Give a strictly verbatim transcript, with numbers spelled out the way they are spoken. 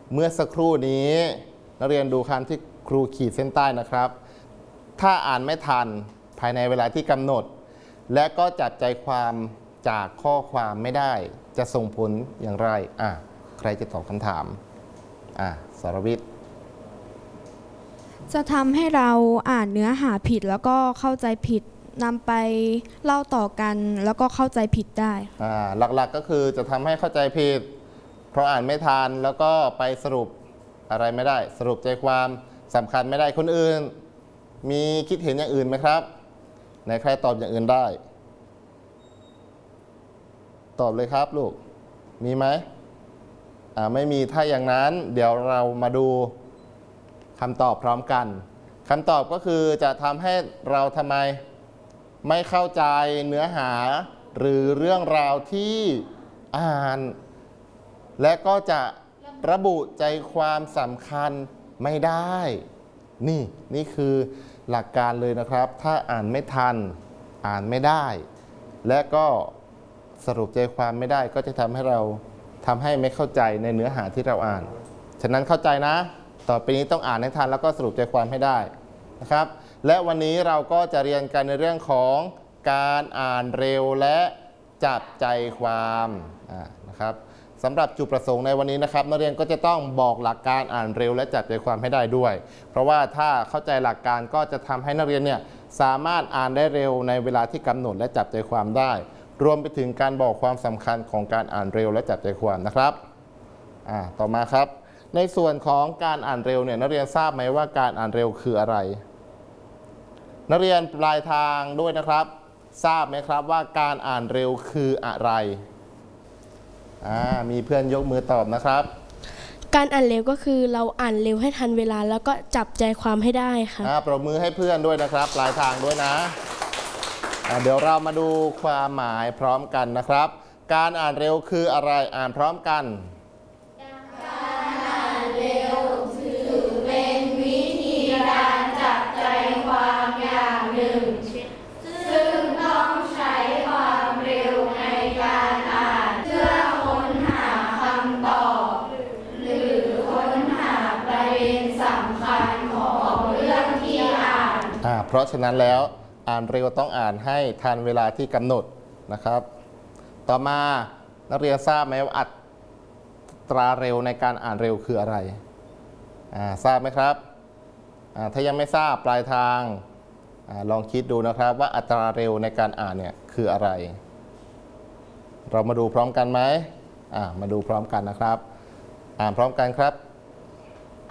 เมื่อสักครู่นี้นักเรียนดูคำที่ครูขีดเส้นใต้นะครับถ้าอ่านไม่ทันภายในเวลาที่กำหนดและก็จับใจความจากข้อความไม่ได้จะส่งผลอย่างไรอ่ะใครจะตอบคำถามอ่ะสรวิทย์จะทำให้เราอ่านเนื้อหาผิดแล้วก็เข้าใจผิดนำไปเล่าต่อกันแล้วก็เข้าใจผิดได้อ่าหลักๆก็คือจะทำให้เข้าใจผิดเพราะอ่านไม่ทันแล้วก็ไปสรุปอะไรไม่ได้สรุปใจความสำคัญไม่ได้คนอื่นมีคิดเห็นอย่างอื่นไหมครับไหนใครตอบอย่างอื่นได้ตอบเลยครับลูกมีไหมอ่าไม่มีถ้าอย่างนั้นเดี๋ยวเรามาดูคำตอบพร้อมกันคำตอบก็คือจะทำให้เราทำไมไม่เข้าใจเนื้อหาหรือเรื่องราวที่อ่านและก็จะระบุใจความสำคัญไม่ได้นี่นี่คือหลักการเลยนะครับถ้าอ่านไม่ทันอ่านไม่ได้และก็สรุปใจความไม่ได้ก็จะทำให้เราทำให้ไม่เข้าใจในเนื้อหาที่เราอ่านฉะนั้นเข้าใจนะต่อไปนี้ต้องอ่านให้ทันแล้วก็สรุปใจความให้ได้นะครับและวันนี้เราก็จะเรียนกันในเรื่องของการอ่านเร็วและจับใจความนะครับสำหรับจุดประสงค์ในวันนี้นะครับนักเรียนก็จะต้องบอกหลักการอ่านเร็วและจับใจความให้ได้ด้วยเพราะว่าถ้าเข้าใจหลักการก็จะทำให้นักเรียนเนี่ยสามารถอ่านได้เร็วในเวลาที่กำหนดและจับใจความได้รวมไปถึงการบอกความสำคัญของการอ่านเร็วและจับใจความนะครับอ่าต่อมาครับในส่วนของการอ่านเร็วเนี่ยนักเรียนทราบไหมว่าการอ่านเร็วคืออะไรนักเรียนปลายทางด้วยนะครับทราบไหมครับว่าการอ่านเร็วคืออะไรอ่ามีเพื่อนยกมือตอบนะครับการอ่านเร็วก็คือเราอ่านเร็วให้ทันเวลาแล้วก็จับใจความให้ได้ค่ะอ่าปรบมือให้เพื่อนด้วยนะครับปลายทางด้วยนะอ่าเดี๋ยวเรามาดูความหมายพร้อมกันนะครับการอ่านเร็วคืออะไรอ่านพร้อมกันการอ่านเร็วถือเป็นวิธีการจับใจความอย่างหนึ่งซึ่งต้องใช้ความเร็วในการอ่านเพื่อค้นหาคำตอบหรือค้นหาประเด็นสำคัญของเรื่องที่อ่านอ่าเพราะฉะนั้นแล้วอ่านเร็วต้องอ่านให้ทันเวลาที่กำหนดนะครับต่อมานักเรียนทราบไหมว่าอัตราเร็วในการอ่านเร็วคืออะไรอ่าทราบไหมครับอ่าถ้ายังไม่ทราบปลายทางอ่าลองคิดดูนะครับว่าอัตราเร็วในการอ่านเนี่ยคืออะไรเรามาดูพร้อมกันไหมอ่ามาดูพร้อมกันนะครับอ่านพร้อมกันครับ